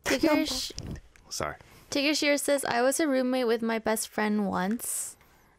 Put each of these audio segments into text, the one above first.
Sorry. Tigger says, I was a roommate with my best friend once.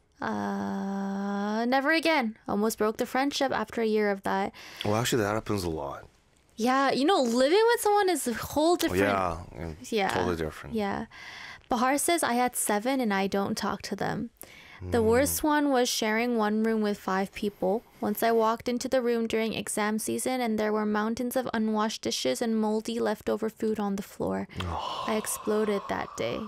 Never again. Almost broke the friendship after a year of that. Well, actually, that happens a lot. Yeah, living with someone is a whole different... Yeah, totally different. Yeah. Bahar says, I had 7 and I don't talk to them. The worst one was sharing one room with 5 people. Once I walked into the room during exam season and there were mountains of unwashed dishes and moldy leftover food on the floor. I exploded that day.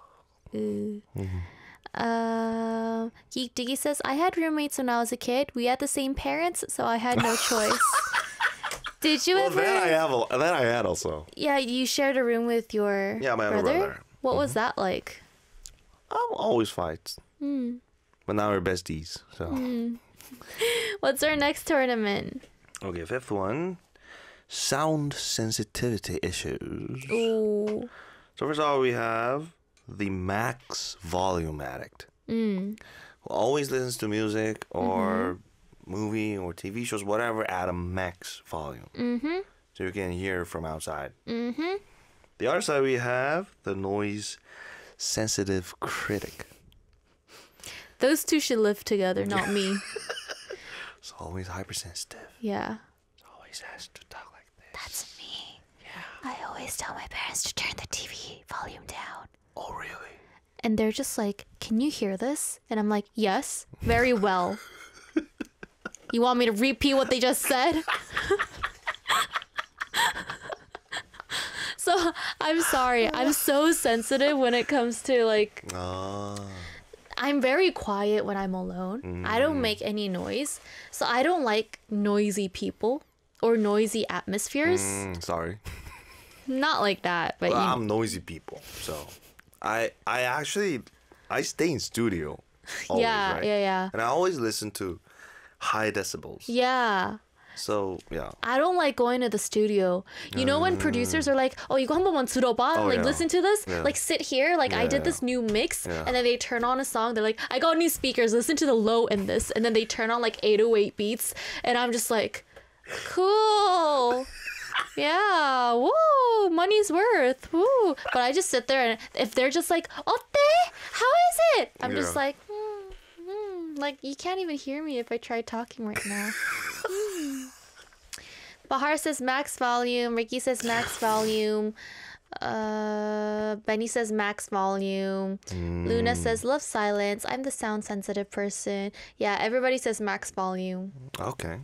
Geek Diggy says, I had roommates when I was a kid. We had the same parents, so I had no choice. Did you ever? That I had also. Yeah, you shared a room with your my brother? older brother. What was that like? Always fights. But now we're besties. So. What's our next tournament? Okay, 5th one. Sound sensitivity issues. Ooh. So first of all, we have the max volume addict. Who always listens to music or movie or TV shows, whatever, at a max volume. So you can hear from outside. The other side, we have the noise sensitive critic. Those two should live together, not me. It's always hypersensitive. Yeah. It always has to talk like this. That's me. Yeah. I always tell my parents to turn the TV volume down. Oh, really? And they're just like, can you hear this? And I'm like, yes, very well. You want me to repeat what they just said? So, I'm sorry. I'm so sensitive when it comes to like... I'm very quiet when I'm alone. I don't make any noise. So I don't like noisy people or noisy atmospheres. Sorry. Not like that, but I'm noisy people. So I stay in studio always, right? Yeah. And I always listen to high decibels. Yeah. So, yeah. I don't like going to the studio. You know when producers are like, "Oh, 이거 한 번만 들어봐." Like, listen to this. Yeah. Like, sit here. Like, I did this new mix. Yeah. And then they turn on a song. They're like, "I got new speakers. Listen to the low in this." And then they turn on like 808 beats. And I'm just like, cool. Yeah. Woo. Money's worth. Woo. But I just sit there and if they're just like, 어때? How is it? I'm just like, like, you can't even hear me if I try talking right now. Bahar says max volume. Ricky says max volume. Benny says max volume. Luna says love silence. I'm the sound sensitive person. Yeah, everybody says max volume. Okay.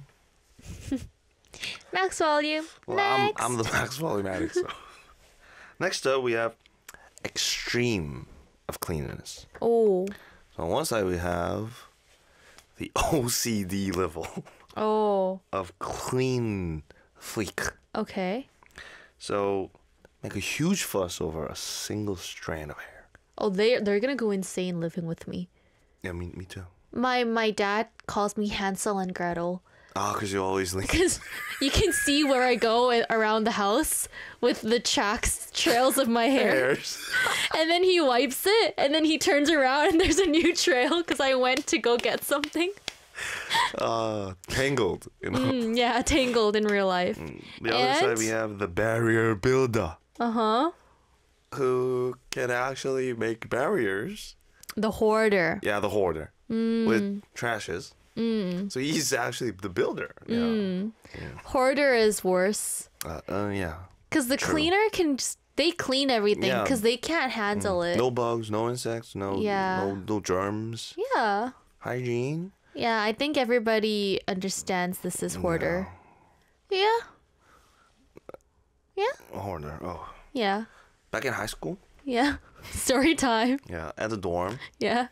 Max volume. Well, Next. I'm the max volume addict. So. Next up, we have extreme of cleanliness. Oh. So on one side, we have the OCD level of clean freak. Okay. So make a huge fuss over a single strand of hair. Oh, they're gonna go insane living with me. Yeah, me too. My dad calls me Hansel and Gretel. Because you always leave. Because you can see where I go around the house with the trails of my hair. And then he wipes it, and then he turns around, and there's a new trail because I went to go get something. Tangled, you know. Yeah, tangled in real life. The other side, we have the barrier builder. Who can actually make barriers. The hoarder. Yeah, the hoarder. With trashes. So he's actually the builder. Yeah. Hoarder is worse. Yeah. Because the cleaner they clean everything because they can't handle it. No bugs, no insects, no germs. Yeah. Hygiene. Yeah, I think everybody understands this is hoarder. Yeah. Yeah. Hoarder. Oh. Yeah. Back in high school. Yeah. Story time. Yeah, at the dorm. Yeah.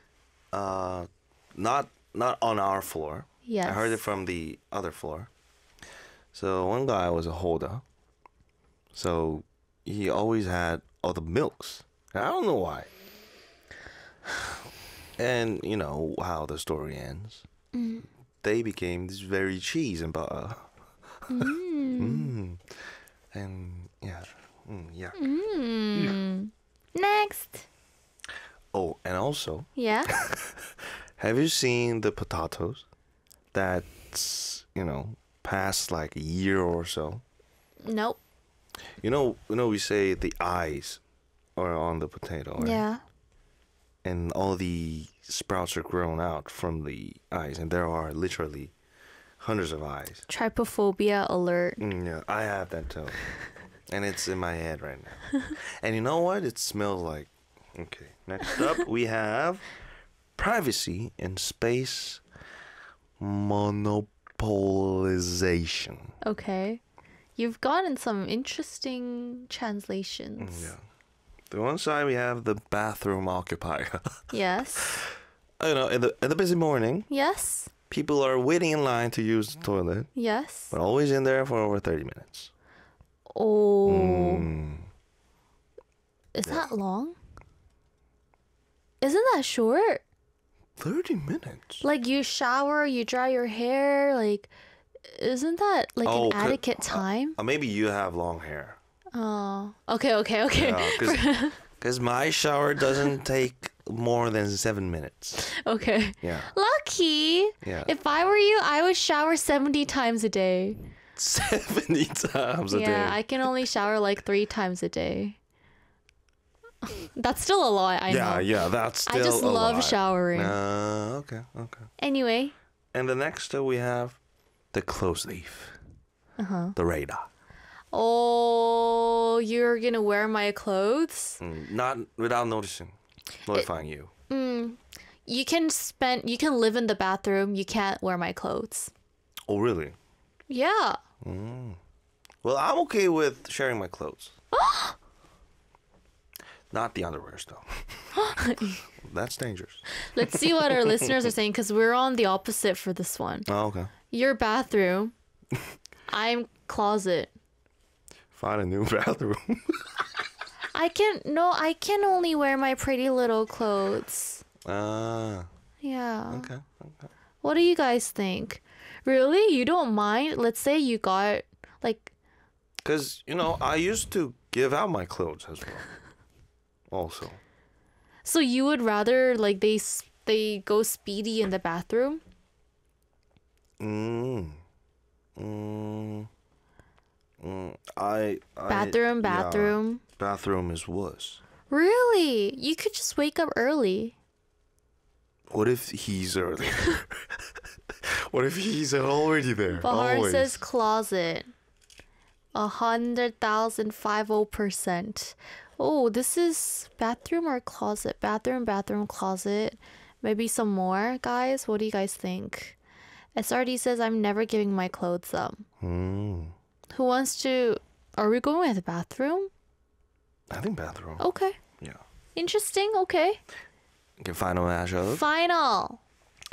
Not on our floor. Yes. I heard it from the other floor. So one guy was a holder. So he always had all the milks. I don't know why. And you know how the story ends. They became this very cheese and butter. And yeah. Next. Oh, and also. Yeah. Have you seen the potatoes that's, past like a year or so? Nope. we say the eyes are on the potato, right? Yeah. And all the sprouts are grown out from the eyes, and there are literally hundreds of eyes. Trypophobia alert. Yeah, I have that too. And it's in my head right now. And you know what? It smells like. Okay, next up we have privacy and space monopolization. Okay. You've gotten some interesting translations. Yeah. The one side we have the bathroom occupier. Yes. In the busy morning, Yes. people are waiting in line to use the toilet, Yes. but always in there for over 30 minutes. Oh. Is Yeah. that long? Isn't that short? 30 minutes? Like you shower, you dry your hair, like isn't that like Oh, an 'cause- adequate time? Maybe you have long hair. Oh. Okay. Yeah, because my shower doesn't take more than 7 minutes. Okay. Yeah. Lucky. Yeah. If I were you, I would shower 70 times a day. 70 times a day. Yeah, I can only shower like 3 times a day. That's still a lot, I know. Yeah, that's still I just a love lot. showering. Okay. Anyway. And the next we have the clothes thief. The radar. Oh, you're gonna wear my clothes? Not without notifying you. You can live in the bathroom, you can't wear my clothes. Oh, really? Yeah. Well, I'm okay with sharing my clothes. Not the underwears, though. That's dangerous. Let's see what our listeners are saying because we're on the opposite for this one. Oh, okay. Your bathroom. I'm closet. Find a new bathroom. I can only wear my pretty little clothes. Ah, Yeah. okay. What do you guys think? Really? You don't mind? Let's say you got like Because, I used to give out my clothes as well. Also. so you would rather like they go speedy in the bathroom? Bathroom. Yeah, bathroom is worse. Really? You could just wake up early. What if he's early? What if he's already there? Bahar Always. says closet. 100,500%. Oh, this is bathroom or closet? Bathroom, closet. Maybe some more, guys. What do you guys think? SRD says I'm never giving my clothes up. Who wants to? Are we going with the bathroom? I think bathroom. Okay. Yeah. Interesting. Okay. Okay, final matchup. Final.